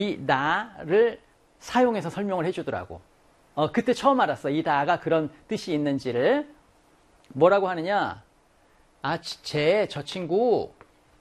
이 나를 사용해서 설명을 해주더라고. 그때 처음 알았어. 이 다가 그런 뜻이 있는지를. 뭐라고 하느냐? 저 친구,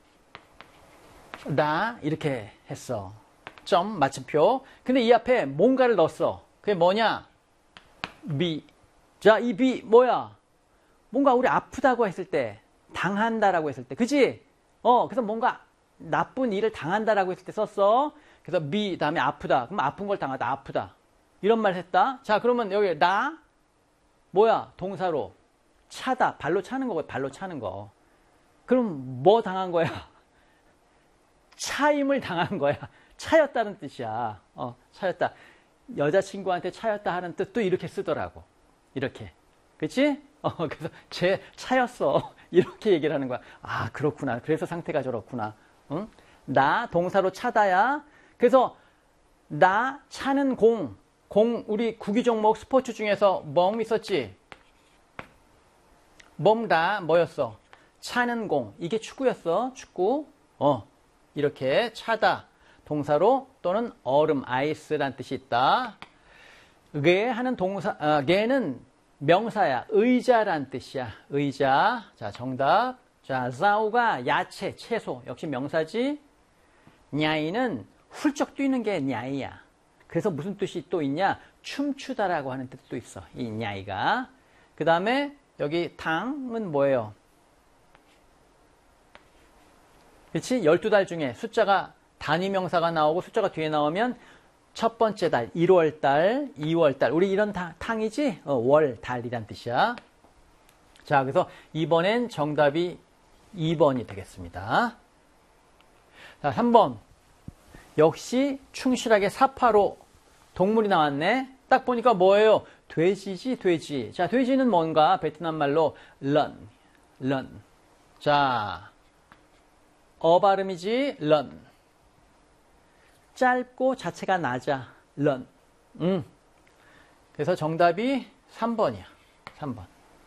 나, 이렇게 했어. 점, 마침표. 근데 이 앞에 뭔가를 넣었어. 그게 뭐냐? 비. 자, 이 비, 뭐야? 뭔가 우리 아프다고 했을 때, 당한다라고 했을 때, 그치? 그래서 뭔가 나쁜 일을 당한다라고 했을 때 썼어. 그래서 비, 다음에 아프다. 그럼 아픈 걸 당하다, 아프다. 이런 말 했다. 자, 그러면 여기 나, 뭐야? 동사로. 차다. 발로 차는 거고, 발로 차는 거. 그럼 뭐 당한 거야? 차임을 당한 거야. 차였다는 뜻이야. 차였다. 여자친구한테 차였다 하는 뜻도 이렇게 쓰더라고. 이렇게. 그치? 그래서 쟤 차였어. 이렇게 얘기를 하는 거야. 그렇구나. 그래서 상태가 저렇구나. 응? 나, 동사로 차다야. 그래서 나, 차는 공, 우리 구기 종목 스포츠 중에서 멍 있었지? 멍다, 뭐였어? 차는 공. 이게 축구였어. 축구. 이렇게 차다. 동사로 또는 얼음, 아이스란 뜻이 있다. 게 하는 동사, 게는 명사야. 의자란 뜻이야. 의자. 자, 정답. 자, 자우가 야채, 채소. 역시 명사지. 냐이는 훌쩍 뛰는 게 냐이야. 그래서 무슨 뜻이 또 있냐? 춤추다라고 하는 뜻도 있어. 이 냐이가. 그 다음에 여기 당은 뭐예요? 그렇지? 12달 중에 숫자가 단위 명사가 나오고 숫자가 뒤에 나오면 첫 번째 달, 1월달, 2월달. 우리 이런 탕이지? 월, 달이란 뜻이야. 자, 그래서 이번엔 정답이 2번이 되겠습니다. 자, 3번. 역시 충실하게 사파로 동물이 나왔네. 딱 보니까 뭐예요? 돼지지, 돼지. 자, 돼지는 뭔가? 베트남 말로 런. 자, 발음이지, 런. 짧고 자체가 낮아, 런. 그래서 정답이 3번이야. 3번.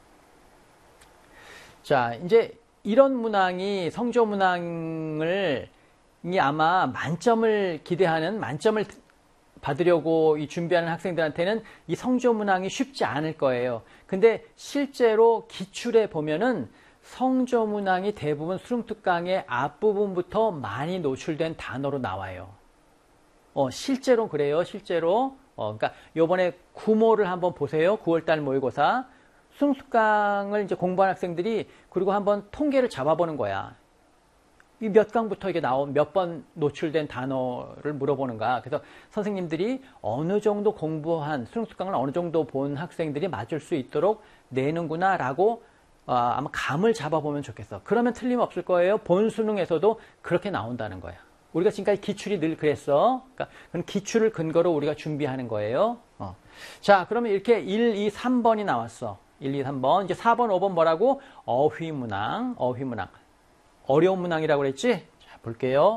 자, 이제 이런 문항이 성조 문항을 아마 만점을 기대하는, 만점을 받으려고 준비하는 학생들한테는 이 성조 문항이 쉽지 않을 거예요. 근데 실제로 기출에 보면은 성조 문항이 대부분 수능특강의 앞부분부터 많이 노출된 단어로 나와요. 실제로 그래요. 실제로. 그러니까 요번에 구모를 한번 보세요. 9월달 모의고사. 수능특강을 이제 공부한 학생들이 그리고 한번 통계를 잡아보는 거야. 이 몇 강부터 이게 몇 번 노출된 단어를 물어보는가. 그래서 선생님들이 어느 정도 공부한, 수능특강을 어느 정도 본 학생들이 맞을 수 있도록 내는구나 라고 아마 감을 잡아보면 좋겠어. 그러면 틀림없을 거예요. 본 수능에서도 그렇게 나온다는 거야. 우리가 지금까지 기출이 늘 그랬어. 그러니까 그런 기출을 근거로 우리가 준비하는 거예요. 자, 그러면 이렇게 1, 2, 3번이 나왔어. 1, 2, 3번. 이제 4번, 5번 뭐라고? 어휘문항. 어려운 문항이라고 그랬지? 자, 볼게요.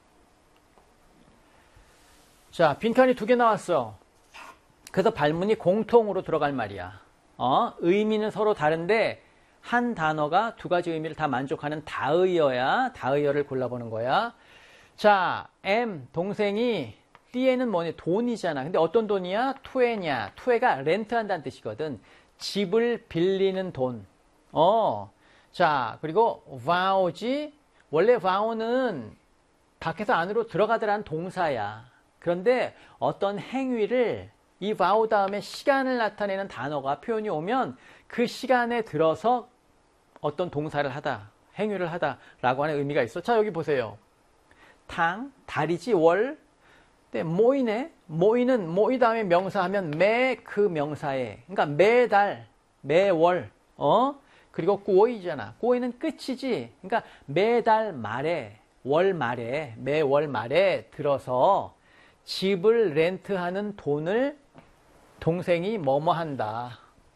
자, 빈칸이 2개 나왔어. 그래서 발문이 공통으로 들어갈 말이야. 의미는 서로 다른데 한 단어가 2가지 의미를 다 만족하는 다의어야. 다의어를 골라보는 거야. 자, M, 동생이 띠에는 뭐니? 돈이잖아. 근데 어떤 돈이야? 투에냐. 투에가 렌트한다는 뜻이거든. 집을 빌리는 돈. 자, 그리고 vow지. 원래 vow는 밖에서 안으로 들어가더라는 동사야. 그런데 어떤 행위를 이 vow 다음에 시간을 나타내는 단어가 표현이 오면 그 시간에 들어서 어떤 동사를 하다, 행위를 하다라고 하는 의미가 있어. 자, 여기 보세요. 달이지, 월. 근데 모이네. 모이는 모이 다음에 명사하면 매 그 명사에. 그러니까 매달, 매월. 그리고 꾸오이잖아. 꾸오이는 끝이지. 그러니까 매달 말에, 월 말에, 매월 말에 들어서 집을 렌트하는 돈을 동생이 뭐뭐 한다.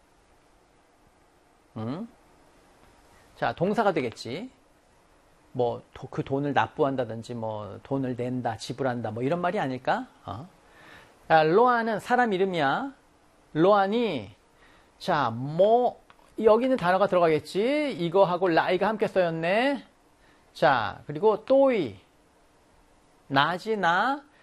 자, 동사가 되겠지. 뭐 그 돈을 납부한다든지 뭐 돈을 낸다, 지불한다 뭐 이런 말이 아닐까? 로아는 사람 이름이야. 로안이 자, 뭐 여기는 단어가 들어가겠지. 이거하고 라이가 함께 써였네. 자, 그리고 또이 나지 나.